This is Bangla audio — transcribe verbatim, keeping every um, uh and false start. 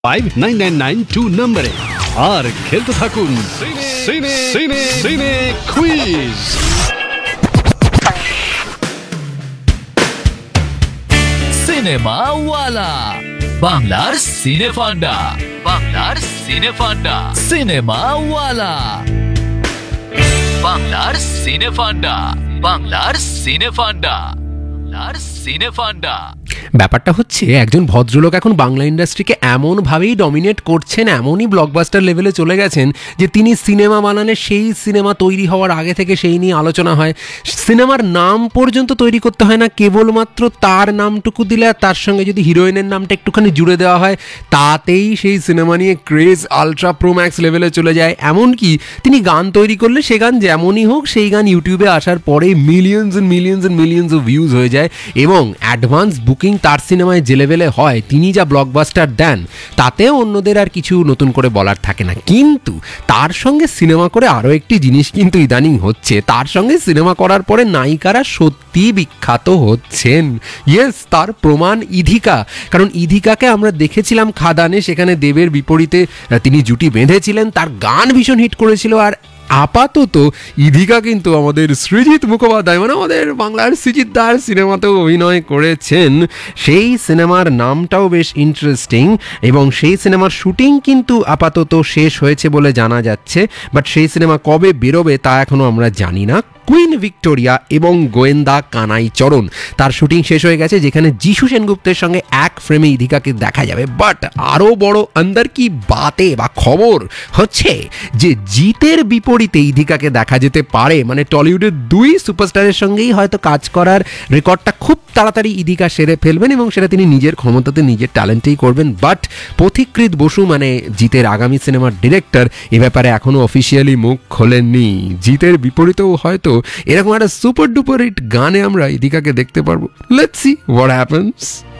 Five nine nine nine two নম্বরে আর খেলতে থাকুন সিনে সিনে সিনে কুইজ। সিনেমা ওয়ালা, বাংলার সিনে ফান্ডা, বাংলার সিনে ফান্ডা, সিনেমা ওয়ালা, বাংলার সিনে ফান্ডা, বাংলার সিনে ফান্ডা, বাংলার সিনে ফান্ডা। ব্যাপারটা হচ্ছে একজন ভদ্রলোক এখন বাংলা ইন্ডাস্ট্রিকে এমনভাবেই ডমিনেট করছেন, এমনই ব্লকবাস্টার লেভেলে চলে গেছেন যে তিনি সিনেমা বানানে সেই সিনেমা তৈরি হওয়ার আগে থেকে সেই নিয়ে আলোচনা হয়। সিনেমার নাম পর্যন্ত তৈরি করতে হয় না, কেবলমাত্র তার নামটুকু দিলে আর তার সঙ্গে যদি হিরোইনের নামটা একটুখানি জুড়ে দেওয়া হয় তাতেই সেই সিনেমা নিয়ে ক্রেজ আলট্রা প্রোম্যাক্স লেভেলে চলে যায়। এমনকি তিনি গান তৈরি করলে সে গান যেমনই হোক সেই গান ইউটিউবে আসার পরে millions and millions and millions of views হয়ে যায় এবং অ্যাডভান্স বুকিং তার সিনেমায় যে লেভেলে হয়, তিনি যা ব্লকবাস্টার দেন তাতেও অন্যদের আর কিছু নতুন করে বলার থাকে না। কিন্তু তার সঙ্গে সিনেমা করে আরও একটি জিনিস কিন্তু ইদানিং হচ্ছে, তার সঙ্গে সিনেমা করার পরে নায়িকারা সত্যি বিখ্যাত হচ্ছেন। ইয়েস, তার প্রমাণ ইধিকা। কারণ ইধিকাকে আমরা দেখেছিলাম খাদানে, সেখানে দেবের বিপরীতে তিনি জুটি বেঁধেছিলেন, তার গান ভীষণ হিট করেছিল। আর আপাতত ইধিকা কিন্তু আমাদের সৃজিত মুখোপাধ্যায় মানে আমাদের বাংলার সৃজিত দার সিনেমাতেও অভিনয় করেছেন। সেই সিনেমার নামটাও বেশ ইন্টারেস্টিং এবং সেই সিনেমার শুটিং কিন্তু আপাতত শেষ হয়েছে বলে জানা যাচ্ছে, বাট সেই সিনেমা কবে বেরোবে তা এখনও আমরা জানি না। কুইন ভিক্টোরিয়া এবং গোয়েন্দা কানাই চরণ, তার শুটিং শেষ হয়ে গেছে, যেখানে যিশু সেনগুপ্তের সঙ্গে এক ফ্রেমে ইধিকাকে দেখা যাবে। বাট আরও বড় আন্দার কি বাতে বা খবর হচ্ছে যে জিতের বিপরীতে ইধিকাকে দেখা যেতে পারে। মানে টলিউডের দুই সুপারস্টারের সঙ্গেই হয়তো কাজ করার রেকর্ডটা খুব তাড়াতাড়ি ইধিকা সেরে ফেলবেন এবং সেটা তিনি নিজের ক্ষমতাতে নিজের ট্যালেন্টেই করবেন। বাট পথিকৃৎ বসু মানে জিতের আগামী সিনেমার ডিরেক্টর এ ব্যাপারে এখনও অফিসিয়ালি মুখ খোলেননি। জিতের বিপরীতেও হয়তো এরকম একটা সুপার ডুপার হিট গানে আমরা ইধিকাকে দেখতে পারবো। Let's see what happens.